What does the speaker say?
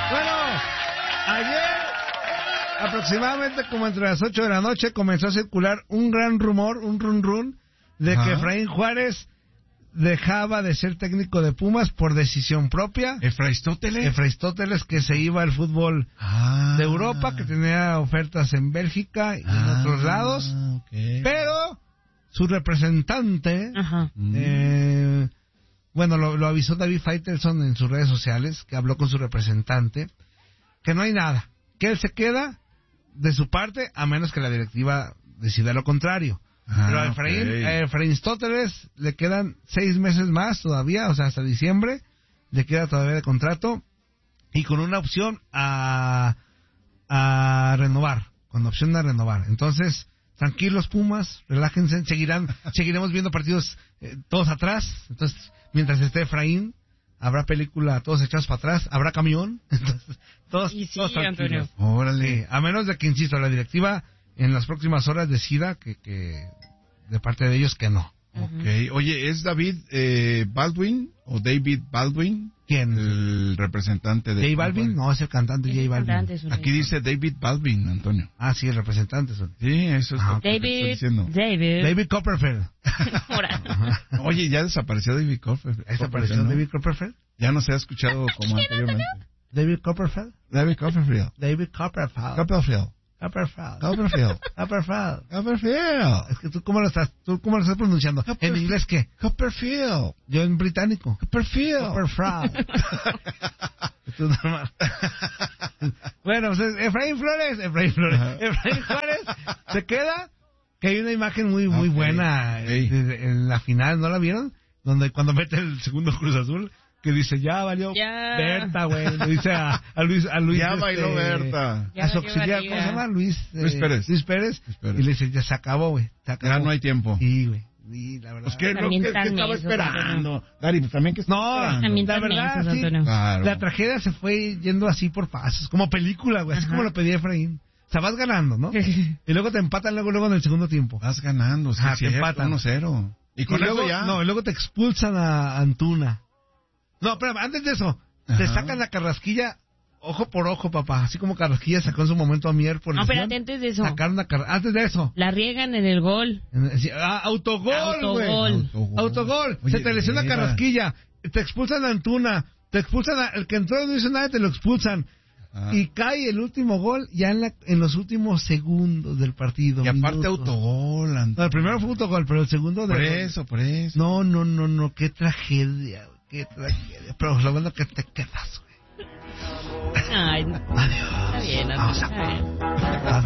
Bueno, ayer, aproximadamente como entre las 8 de la noche, comenzó a circular un gran rumor, un run de que Efraín Juárez dejaba de ser técnico de Pumas por decisión propia. Efraistóteles, que se iba al fútbol de Europa, que tenía ofertas en Bélgica y en otros lados. Okay. Pero su representante, lo avisó David Faitelson en sus redes sociales, que habló con su representante, que no hay nada, que él se queda de su parte, a menos que la directiva decida lo contrario. Pero a Efraistóteles le quedan 6 meses más todavía, o sea, hasta diciembre, le queda todavía de contrato, y con una opción a renovar, con opción a renovar. Entonces, tranquilos Pumas, relájense, seguiremos viendo partidos todos atrás. Entonces, mientras esté Efraín, habrá película todos echados para atrás, habrá camión, entonces todos tranquilos. Órale, a menos de que, insisto, la directiva en las próximas horas decida que de parte de ellos que no. Okay. Oye, ¿es David Baldwin o David Baldwin? ¿Quién? El representante de... ¿J Balvin? No, es el cantante J Balvin. Aquí dice David Baldwin, Antonio. Ah, sí, el representante. Sí, eso es lo que estoy diciendo. David Copperfield. Oye, ya desapareció David Copperfield. ¿Desapareció David Copperfield? Ya no se ha escuchado como anteriormente. David Copperfield. David Copperfield. David Copperfield. Copperfield. Es que tú cómo lo estás pronunciando. ¿En inglés qué? Copperfield. Yo en británico. Copperfield. Tú normal. Bueno, pues Efraín Flores. Efraín Juárez se queda. Que hay una imagen muy buena en la final, ¿no la vieron? Donde cuando mete el segundo Cruz Azul, que dice, ya valió Berta, güey. Le dice a Luis. Ya bailó Berta. A su auxiliar, ¿cómo se llama? Luis Pérez. Y le dice, ya se acabó, güey. Ya no hay tiempo. Sí, güey. Y la verdad. Pues que estaba esperando. Dari, pues también que estaba esperando. La verdad, sí. Claro. La tragedia se fue yendo así por pasos, como película, güey. Así como lo pedía Efraín. O sea, vas ganando, ¿no? Y luego te empatan luego en el segundo tiempo. Vas ganando, sí, te empatan 1-0. Y con eso luego, ya. No, y luego te expulsan a Antuna. No, pero antes de eso, te sacan la Carrasquilla ojo por ojo, papá. Así como Carrasquilla sacó en su momento a Mier por no, espérate, antes de eso. Sacaron antes de eso. La riegan en el gol. Autogol, güey. Autogol. Oye, se te lesiona Carrasquilla. Te expulsan a Antuna. Te expulsan el que entró no hizo nada, te lo expulsan. Y cae el último gol ya en los últimos segundos del partido. Y aparte autogol. No, el primero fue autogol, pero el segundo... Por eso. No, qué tragedia. Pero lo bueno que te quedas, güey. Ay, adiós. Está bien, Vamos a...